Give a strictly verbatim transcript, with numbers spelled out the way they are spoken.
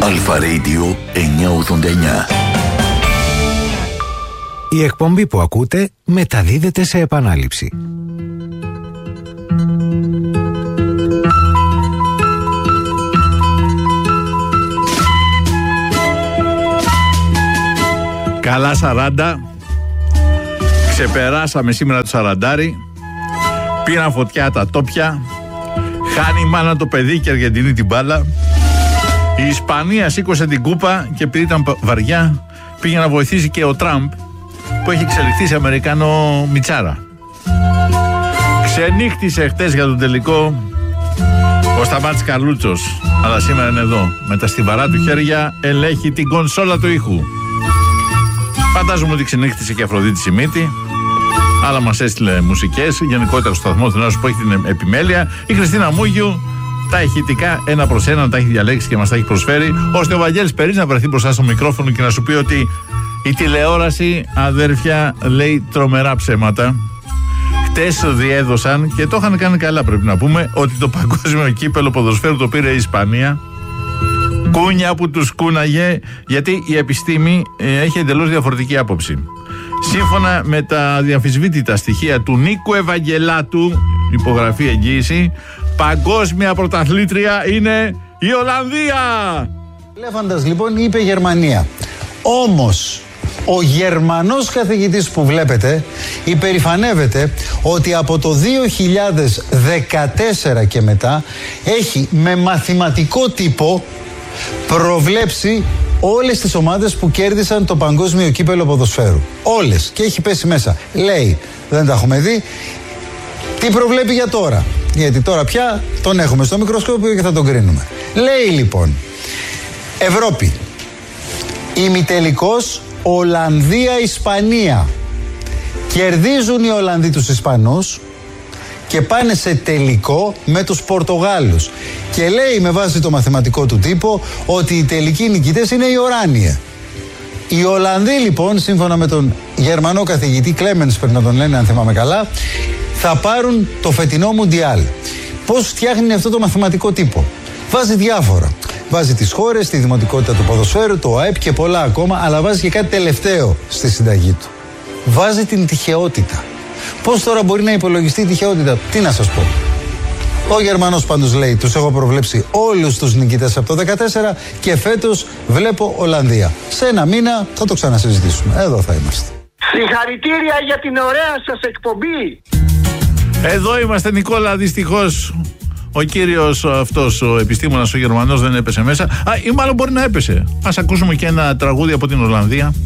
Αλφα Radio εννιακόσια ογδόντα εννιά. Η εκπομπή που ακούτε μεταδίδεται σε επανάληψη. Καλά σαράντα. Ξεπεράσαμε σήμερα το σαραντάρι. Πήραν φωτιά τα τόπια. Χάνει η μάνα το παιδί και η Αργεντινή την μπάλα. Η Ισπανία σήκωσε την κούπα και επειδή ήταν βαριά πήγε να βοηθήσει και ο Τραμπ που έχει εξελιχθεί σε Αμερικάνο μιτσάρα. Ξενύχτησε χτες για τον τελικό ο Σταμάτης Καρλούτσος, αλλά σήμερα είναι εδώ. Με τα στιβαρά του χέρια ελέγχει την κονσόλα του ήχου. Φαντάζομαι ότι ξενύχτησε και η Αφροδίτη Σιμίτη, αλλά μας έστειλε μουσικές. Γενικότερα στο σταθμό του Νέου που έχει την επιμέλεια. Η Χριστίνα Μούγιου τα ηχητικά ένα προς ένα τα έχει διαλέξει και μας τα έχει προσφέρει, ώστε ο Βαγγέλης Περής να βρεθεί μπροστά στο μικρόφωνο και να σου πει ότι η τηλεόραση, αδέρφια, λέει τρομερά ψέματα. Χτες διέδωσαν και το είχαν κάνει καλά, πρέπει να πούμε, ότι το παγκόσμιο κύπελο ποδοσφαίρου το πήρε η Ισπανία. Κούνια που τους κούναγε, γιατί η επιστήμη ε, έχει εντελώς διαφορετική άποψη. Σύμφωνα με τα διαφυσβήτητα στοιχεία του Νίκου Ευαγγελάτου, υπογραφή εγγύηση, παγκόσμια πρωταθλήτρια είναι η Ολλανδία. Ελέφαντας λοιπόν είπε Γερμανία. Όμως ο Γερμανός καθηγητής που βλέπετε υπερηφανεύεται ότι από το δύο χιλιάδες δεκατέσσερα και μετά έχει με μαθηματικό τύπο προβλέψει όλες τις ομάδες που κέρδισαν το παγκόσμιο κύπελο ποδοσφαίρου. Όλες. Και έχει πέσει μέσα. Λέει, δεν τα έχουμε δει, τι προβλέπει για τώρα. Γιατί τώρα πια τον έχουμε στο μικροσκόπιο και θα τον κρίνουμε. Λέει λοιπόν, Ευρώπη, ημιτελικός Ολλανδία-Ισπανία. Κερδίζουν οι Ολλανδοί τους Ισπανούς και πάνε σε τελικό με τους Πορτογάλους. Και λέει με βάση το μαθηματικό του τύπο ότι οι τελικοί νικητές είναι οι Οράνιε. Οι Ολλανδοί λοιπόν, σύμφωνα με τον Γερμανό καθηγητή Κλέμενς, πρέπει να τον λένε αν θυμάμαι καλά, θα πάρουν το φετινό Μουντιάλ. Πώς φτιάχνει αυτό το μαθηματικό τύπο? Βάζει διάφορα. Βάζει τις χώρες, τη δημοτικότητα του ποδοσφαίρου, το ΑΕΠ και πολλά ακόμα, αλλά βάζει και κάτι τελευταίο στη συνταγή του. Βάζει την τυχεότητα. Πώς τώρα μπορεί να υπολογιστεί η τυχεότητα? Τι να σας πω. Ο Γερμανός πάντως λέει, τους έχω προβλέψει όλους τους νικητές από το δεκατέσσερα και φέτος βλέπω Ολλανδία. Σε ένα μήνα θα το ξανασυζητήσουμε. Εδώ θα είμαστε. Συγχαρητήρια για την ωραία σας εκπομπή. Εδώ είμαστε, Νικόλα, δυστυχώς. Ο κύριος αυτός, ο επιστήμονας, ο Γερμανός δεν έπεσε μέσα. Α, ή μάλλον μπορεί να έπεσε. Ας ακούσουμε και ένα τραγούδι από την Ολλανδία.